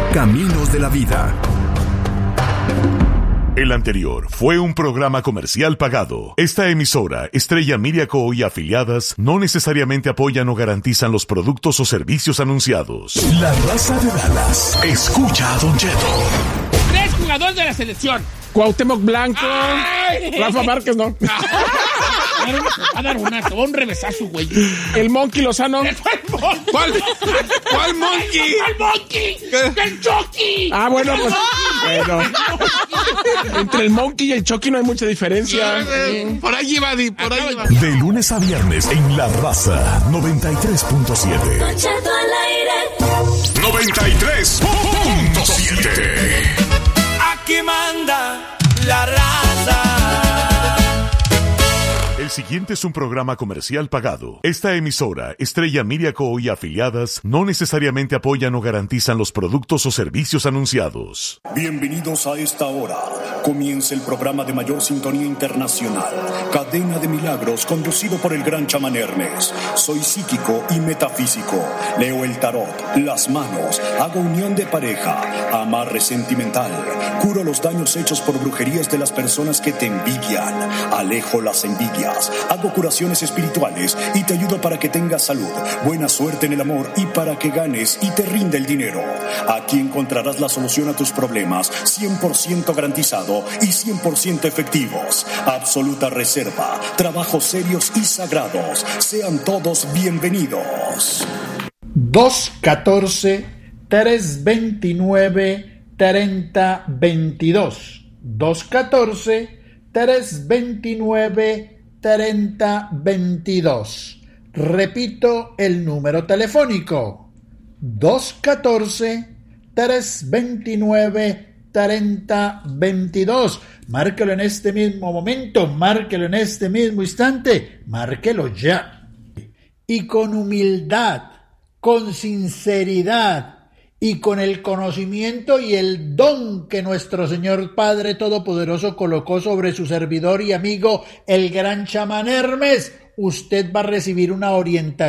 Caminos de la Vida. El anterior fue un programa comercial pagado. Esta emisora, Estrella Media Co. y afiliadas, no necesariamente apoyan o garantizan los productos o servicios anunciados. La Raza de Dallas. Escucha a Don Cheto. 3 jugadores de la selección. Cuauhtémoc Blanco. ¡Ay! Rafa Márquez, ¿no? Va a dar un revesazo, güey. El Monkey Lozano. ¿Cuál Monkey? ¡El Monkey! ¡El Chucky! Ah, bueno, pues. Bueno. Entre el Monkey y el Chucky no hay mucha diferencia. Por ahí va, por ahí va. De lunes a viernes en La Raza 93.7. Don Cheto al aire. 93.7. Aquí manda la raza. El siguiente es un programa comercial pagado. Esta emisora, Estrella Media Co. y afiliadas, no necesariamente apoyan o garantizan los productos o servicios anunciados. Bienvenidos a esta hora. Comienza el programa de mayor sintonía internacional, Cadena de Milagros, conducido por el gran chamán Hermes. Soy psíquico y metafísico. Leo el tarot, las manos, hago unión de pareja, amarre sentimental, curo los daños hechos por brujerías de las personas que te envidian, alejo las envidias, hago curaciones espirituales y te ayudo para que tengas salud, buena suerte en el amor y para que ganes y te rinda el dinero. Aquí encontrarás la solución a tus problemas, 100% garantizado y 100% efectivos. Absoluta reserva, trabajos serios y sagrados. Sean todos bienvenidos. 214-329-3022. 214-329-3022. Repito el número telefónico: 214-329-3022. Márquelo en este mismo momento, márquelo en este mismo instante, márquelo ya. Y con humildad, con sinceridad y con el conocimiento y el don que nuestro Señor Padre Todopoderoso colocó sobre su servidor y amigo, el gran chamán Hermes, usted va a recibir una orientación